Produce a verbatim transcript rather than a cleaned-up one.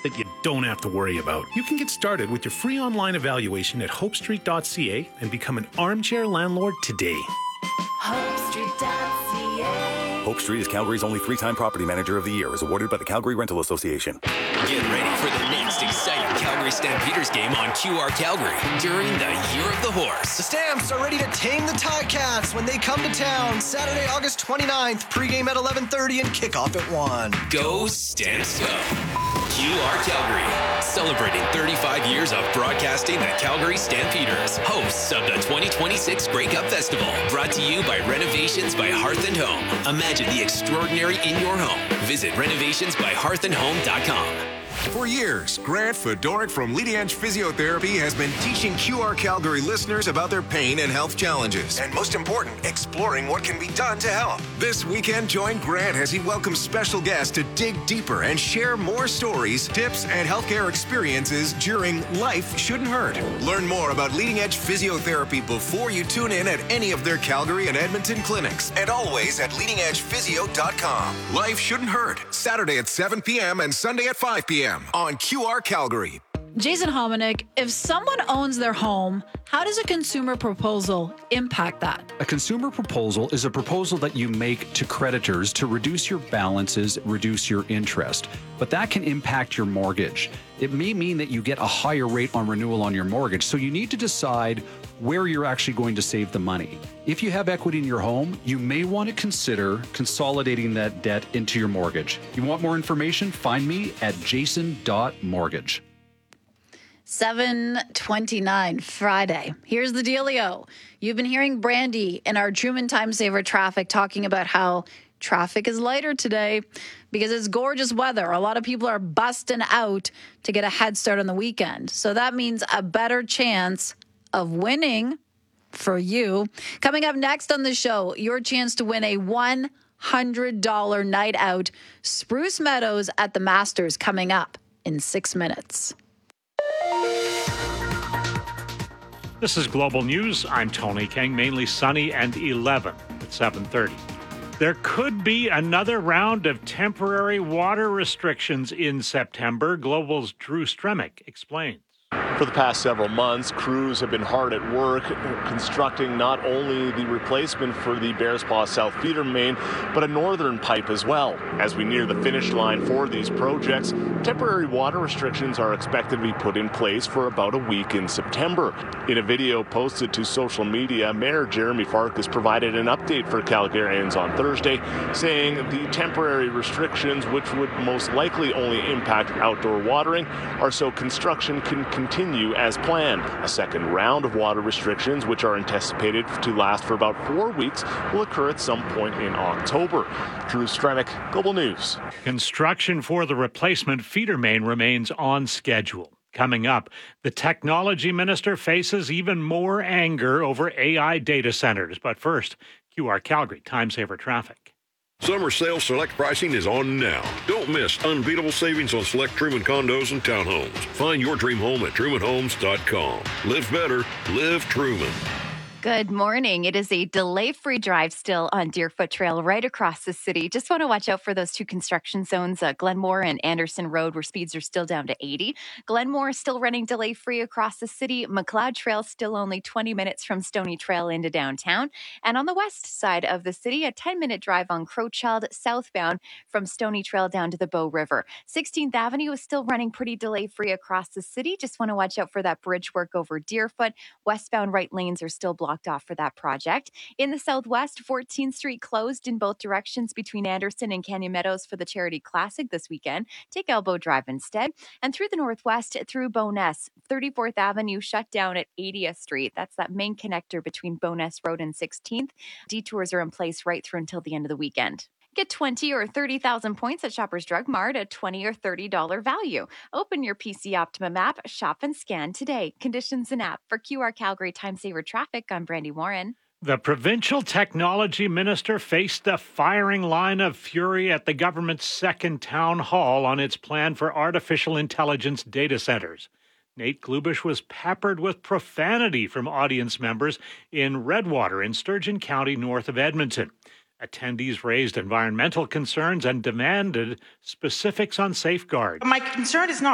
that you don't have to worry about. You can get started with your free online evaluation at hope street dot c a and become an armchair landlord today. hope street dot c a Hope Street is Calgary's only three-time property manager of the year, is awarded by the Calgary Rental Association. Get ready for the next exciting Calgary Stampeders game on Q R Calgary during the Year of the Horse. The Stamps are ready to tame the Ticats when they come to town Saturday, August twenty-ninth. Pregame at eleven thirty and kickoff at one. Go Stamps go! Q R Calgary, celebrating thirty-five years of broadcasting the Calgary Stampeders, hosts of the twenty twenty-six Grey Cup Festival, brought to you by Renovations by Hearth and Home. Imagine the extraordinary in your home. Visit renovations by hearth and home dot com. For years, Grant Fedoruk from Leading Edge Physiotherapy has been teaching Q R Calgary listeners about their pain and health challenges. And most important, exploring what can be done to help. This weekend, join Grant as he welcomes special guests to dig deeper and share more stories, tips, and healthcare experiences during Life Shouldn't Hurt. Learn more about Leading Edge Physiotherapy before you tune in at any of their Calgary and Edmonton clinics. And always at leading edge physio dot com. Life Shouldn't Hurt, Saturday at seven p.m. and Sunday at five p.m. on Q R Calgary. Jason Hominick, if someone owns their home, how does a consumer proposal impact that? A consumer proposal is a proposal that you make to creditors to reduce your balances, reduce your interest. But that can impact your mortgage. It may mean that you get a higher rate on renewal on your mortgage, so you need to decide where you're actually going to save the money. If you have equity in your home, you may want to consider consolidating that debt into your mortgage. You want more information? Find me at jason dot mortgage. seven twenty-nine, Friday. Here's the dealio. You've been hearing Brandy in our Truman Time Saver Traffic talking about how traffic is lighter today because it's gorgeous weather. A lot of people are busting out to get a head start on the weekend. So that means a better chance of winning for you. Coming up next on the show, your chance to win a one hundred dollars night out. Spruce Meadows at the Masters coming up in six minutes. This is Global News. I'm Tony King. Mainly sunny and eleven at seven thirty. There could be another round of temporary water restrictions in September. Global's Drew Stremick explains. For the past several months, crews have been hard at work constructing not only the replacement for the Bearspaw South feeder main, but a northern pipe as well. As we near the finish line for these projects, temporary water restrictions are expected to be put in place for about a week in September. In a video posted to social media, Mayor Jeremy Farkas provided an update for Calgarians on Thursday, saying the temporary restrictions, which would most likely only impact outdoor watering, are so construction can continue as planned. A second round of water restrictions, which are anticipated to last for about four weeks, will occur at some point in October. Drew Stremick, Global News. Construction for the replacement feeder main remains on schedule. Coming up, the technology minister faces even more anger over A I data centers. But first, Q R Calgary Time Saver Traffic. Summer sale select pricing is on now. Don't miss unbeatable savings on select Truman condos and townhomes. Find your dream home at truman homes dot com. Live better, live Truman. Good morning. It is a delay-free drive still on Deerfoot Trail right across the city. Just want to watch out for those two construction zones, uh, Glenmore and Anderson Road, where speeds are still down to eighty. Glenmore is still running delay-free across the city. McLeod Trail still only twenty minutes from Stony Trail into downtown. And on the west side of the city, a ten-minute drive on Crowchild southbound from Stony Trail down to the Bow River. sixteenth Avenue is still running pretty delay-free across the city. Just want to watch out for that bridge work over Deerfoot. Westbound right lanes are still blocked off for that project. In the southwest, fourteenth Street closed in both directions between Anderson and Canyon Meadows for the Charity Classic this weekend. Take Elbow Drive instead. And through the northwest, through Bowness, thirty-fourth Avenue shut down at eightieth Street. That's that main connector between Bowness Road and sixteenth. Detours are in place right through until the end of the weekend. Get twenty or thirty thousand points at Shoppers Drug Mart at twenty or thirty dollars value. Open your P C Optimum app, shop and scan today. Conditions and app. For Q R Calgary Time Saver Traffic, I'm Brandy Warren. The provincial technology minister faced a firing line of fury at the government's second town hall on its plan for artificial intelligence data centers. Nate Glubish was peppered with profanity from audience members in Redwater in Sturgeon County, north of Edmonton. Attendees raised environmental concerns and demanded specifics on safeguards. My concern is not